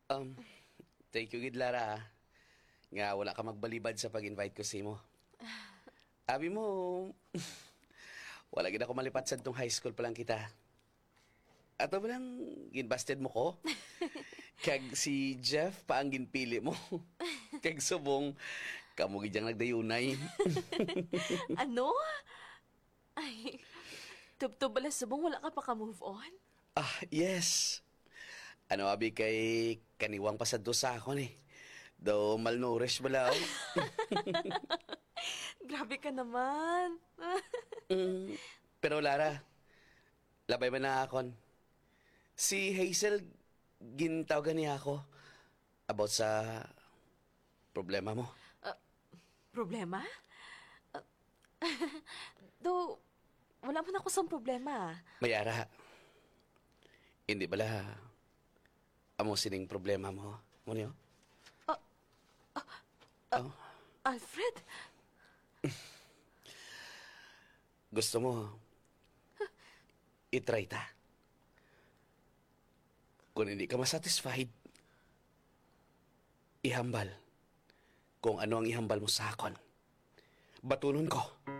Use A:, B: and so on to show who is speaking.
A: Um, Thank you, gid Lara. Nga wala ka magbalibad sa pag-invite ko sa mo. Abi mo, wala gid ako malipat sa tong high school pa lang kita. Ato ba lang ginbasted mo ko? Kag si Jeff pa ang ginpili mo. Kag subong, kamo gid yang nagdayunay.
B: Ano? Ay, tubtob bala subong wala ka pa ka-move on?
A: Yes. Ano abi kay kaniwang pasad sa ako ni. Do malnourished bala ako.
B: Grabe ka naman.
A: Pero Lara, labay ba na akon? Si Hazel, gintawagan niya ako about sa problema mo.
B: Problema? Ah, Do, wala man ako sa problema.
A: Mayara, hindi bala amo sining problema mo? Mo niyo? Oh,
B: Alfred?
A: gusto mo, itry ta. Kung hindi ka masatisfied, ihambal kung ano ang ihambal mo sa akon. Batunon ko.